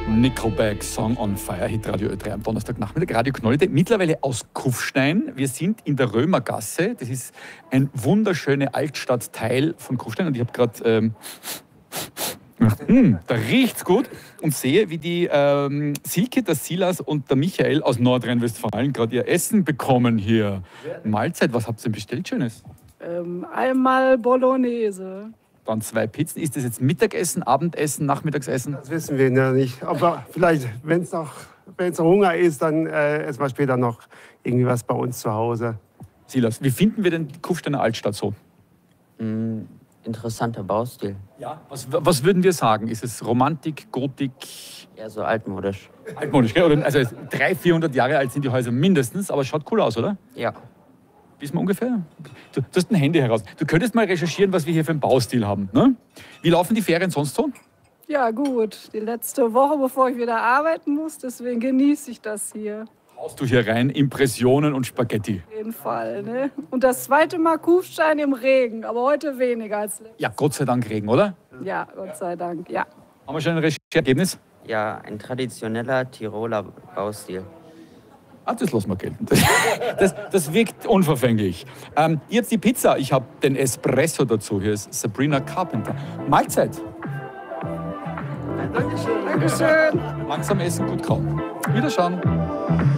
Nickelback, Song on Fire, Hitradio Ö3 am Donnerstagnachmittag, Radio Knollede, mittlerweile aus Kufstein. Wir sind in der Römergasse, das ist ein wunderschöner Altstadtteil von Kufstein und ich habe gerade, da riecht's gut und sehe, wie die Silke, der Silas und der Michael aus Nordrhein-Westfalen gerade ihr Essen bekommen hier. Mahlzeit, was habt ihr denn bestellt Schönes? Einmal Bolognese. Dann 2 Pizzen. Ist das jetzt Mittagessen, Abendessen, Nachmittagsessen? Das wissen wir ja nicht. Aber vielleicht, wenn es noch Hunger ist, dann essen wir später noch irgendwie was bei uns zu Hause. Silas, wie finden wir denn die Kufsteiner Altstadt so? Interessanter Baustil. Ja. Was würden wir sagen? Ist es Romantik, Gotik? Eher so altmodisch. Altmodisch, gell? Oder, also 300, 400 Jahre alt sind die Häuser mindestens, aber es schaut cool aus, oder? Ja. Wissen wir ungefähr? Du hast ein Handy heraus. Du könntest mal recherchieren, was wir hier für einen Baustil haben. Ne? Wie laufen die Ferien sonst so? Ja gut, die letzte Woche, bevor ich wieder arbeiten muss, deswegen genieße ich das hier. Haust du hier rein, Impressionen und Spaghetti? Auf jeden Fall. Ne? Und das zweite Mal Kufstein im Regen, aber heute weniger als letztes. Ja, Gott sei Dank Regen, oder? Ja, Gott sei Dank, ja. Haben wir schon ein Rechercheergebnis? Ja, ein traditioneller Tiroler Baustil. Ah, das lassen wir gelten. Das wirkt unverfänglich. Ihr habt die Pizza, ich habe den Espresso dazu. Hier ist Sabrina Carpenter. Mahlzeit. Dankeschön. Langsam essen, gut kauen. Wiederschauen.